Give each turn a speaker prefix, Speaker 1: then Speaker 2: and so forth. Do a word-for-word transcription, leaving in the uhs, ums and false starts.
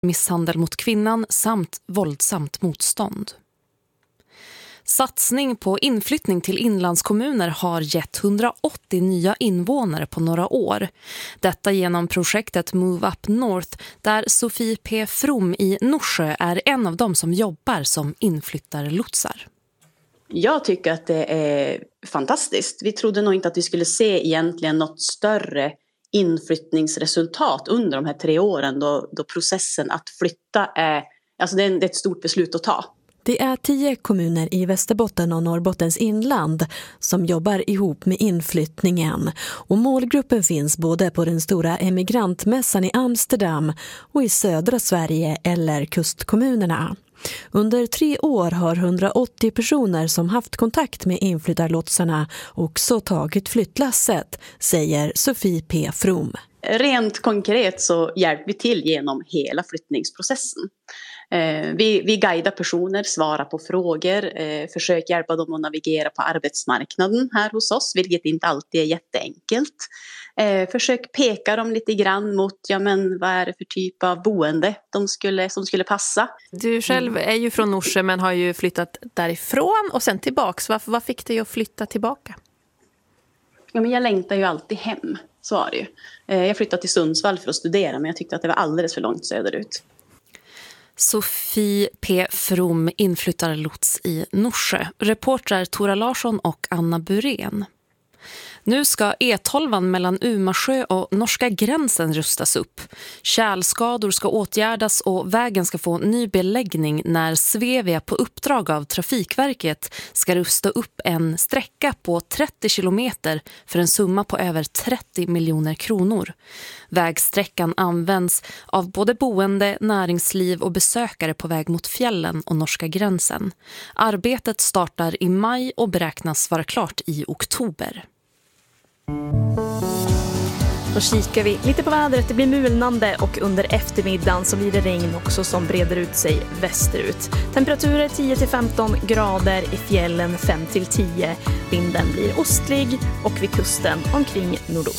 Speaker 1: misshandel mot kvinnan samt våldsamt motstånd. Satsning på inflyttning till inlandskommuner har gett hundraåttio nya invånare på några år. Detta genom projektet Move Up North där Sofie P. From i Norsjö är en av dem som jobbar som inflyttarlotsar.
Speaker 2: Jag tycker att det är fantastiskt. Vi trodde nog inte att vi skulle se egentligen något större inflyttningsresultat under de här tre åren då, då processen att flytta är, alltså det är, det är ett stort beslut att ta.
Speaker 3: Det är tio kommuner i Västerbotten och Norrbottens inland som jobbar ihop med inflyttningen. Och målgruppen finns både på den stora emigrantmässan i Amsterdam och i södra Sverige eller kustkommunerna. Under tre år har hundraåttio personer som haft kontakt med inflyttarlotsarna också tagit flyttlasset, säger Sofie P. From.
Speaker 2: Rent konkret så hjälper vi till genom hela flyttningsprocessen. Vi, vi guidar personer, svarar på frågor, eh, försöker hjälpa dem att navigera på arbetsmarknaden här hos oss, vilket inte alltid är jätteenkelt. Eh, försök peka dem lite grann mot, ja men vad är det för typ av boende de skulle, som skulle passa.
Speaker 4: Du själv är ju från Norsjö men har ju flyttat därifrån och sen tillbaks. Varför, vad fick dig att flytta tillbaka?
Speaker 2: Ja, men jag längtar ju alltid hem, så var det ju. Eh, jag flyttade till Sundsvall för att studera men jag tyckte att det var alldeles för långt söderut.
Speaker 1: Sofie P. From, inflyttarlots i Norsjö. Reportrar Tora Larsson och Anna Burén. Nu ska E tolv mellan Umeåsjö och norska gränsen rustas upp. Kärlskador ska åtgärdas och vägen ska få ny beläggning när Svevia på uppdrag av Trafikverket ska rusta upp en sträcka på trettio kilometer för en summa på över trettio miljoner kronor. Vägsträckan används av både boende, näringsliv och besökare på väg mot fjällen och norska gränsen. Arbetet startar i maj och beräknas vara klart i oktober.
Speaker 5: Då kikar vi lite på vädret. Det blir mulnande och under eftermiddagen så blir det regn också som breder ut sig västerut. Temperaturer tio till femton grader, i fjällen fem till tio. Vinden blir ostlig och vid kusten omkring nordost.